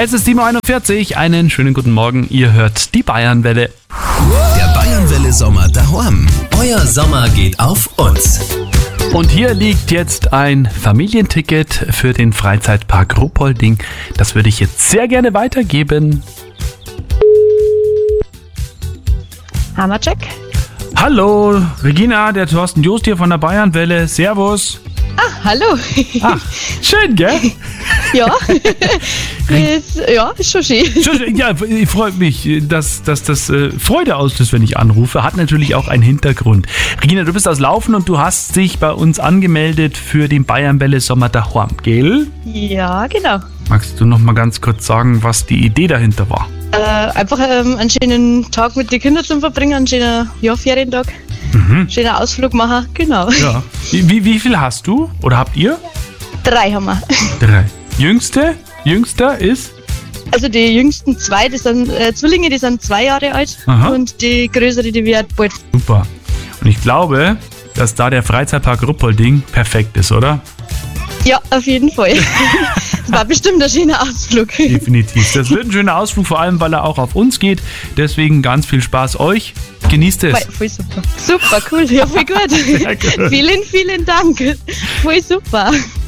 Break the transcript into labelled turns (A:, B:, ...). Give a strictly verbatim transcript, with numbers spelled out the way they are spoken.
A: Es ist sieben Uhr einundvierzig, einen schönen guten Morgen, ihr hört die Bayernwelle.
B: Der Bayernwelle Sommer daheim. Euer Sommer geht auf uns.
A: Und hier liegt jetzt ein Familienticket für den Freizeitpark Ruppolding. Das würde ich jetzt sehr gerne weitergeben.
C: Hammercheck.
A: Hallo, Regina, der Thorsten Jost hier von der Bayernwelle. Servus.
C: Ah, hallo.
A: Ach, schön, gell?
C: Ja, ist, ja, ist schon schön.
A: Schön, ja, ich freue mich, dass, dass das äh, Freude auslöst, wenn ich anrufe. Hat natürlich auch einen Hintergrund. Regina, du bist aus Laufen und du hast dich bei uns angemeldet für den Bayernwelle Sommer daheim, gell?
C: Ja, genau.
A: Magst du noch mal ganz kurz sagen, was die Idee dahinter war?
C: Äh, einfach ähm, einen schönen Tag mit den Kindern zum Verbringen, einen schönen ja, Ferientag.
A: Mhm.
C: Schöner Ausflug machen, genau.
A: Ja. Wie, wie viel hast du oder habt ihr?
C: Drei haben wir.
A: Drei. Jüngste? Jüngster ist?
C: Also die jüngsten zwei, das sind äh, Zwillinge, die sind zwei Jahre alt.
A: Aha.
C: Und die größere, die wird bald.
A: Super. Und ich glaube, dass da der Freizeitpark Ruppolding perfekt ist, oder?
C: Ja, auf jeden Fall. Das war bestimmt ein schöner Ausflug.
A: Definitiv. Das wird ein schöner Ausflug, vor allem, weil er auch auf uns geht. Deswegen ganz viel Spaß euch. Genießt es.
C: Voll, voll super. Super, cool. Ja, voll gut.
A: Sehr gut.
C: Vielen, vielen Dank. Voll super.